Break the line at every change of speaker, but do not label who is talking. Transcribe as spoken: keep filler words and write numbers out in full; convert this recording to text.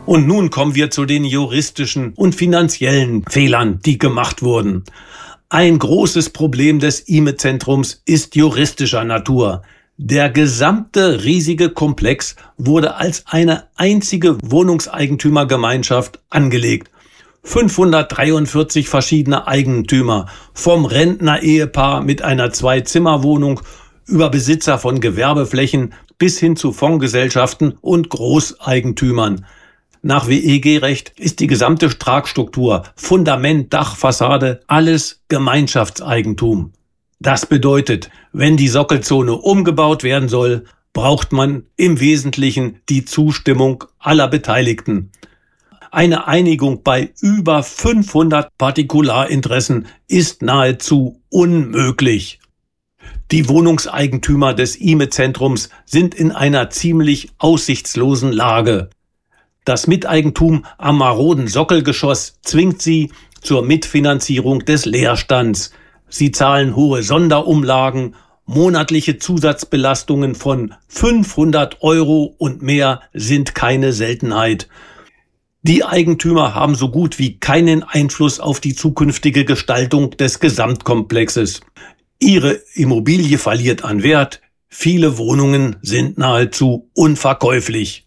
Und nun kommen wir zu den juristischen und finanziellen Fehlern, die gemacht wurden. Ein großes Problem des I M E-Zentrums ist juristischer Natur. Der gesamte riesige Komplex wurde als eine einzige Wohnungseigentümergemeinschaft angelegt. fünfhundertdreiundvierzig verschiedene Eigentümer, vom Rentner-Ehepaar mit einer Zwei-Zimmer-Wohnung über Besitzer von Gewerbeflächen bis hin zu Fondsgesellschaften und Großeigentümern. Nach W E G-Recht ist die gesamte Tragstruktur, Fundament, Dach, Fassade, alles Gemeinschaftseigentum. Das bedeutet, wenn die Sockelzone umgebaut werden soll, braucht man im Wesentlichen die Zustimmung aller Beteiligten. Eine Einigung bei über fünfhundert Partikularinteressen ist nahezu unmöglich. Die Wohnungseigentümer des I M E-Zentrums sind in einer ziemlich aussichtslosen Lage. Das Miteigentum am maroden Sockelgeschoss zwingt sie zur Mitfinanzierung des Leerstands. Sie zahlen hohe Sonderumlagen, monatliche Zusatzbelastungen von fünfhundert Euro und mehr sind keine Seltenheit. Die Eigentümer haben so gut wie keinen Einfluss auf die zukünftige Gestaltung des Gesamtkomplexes. Ihre Immobilie verliert an Wert, viele Wohnungen sind nahezu unverkäuflich.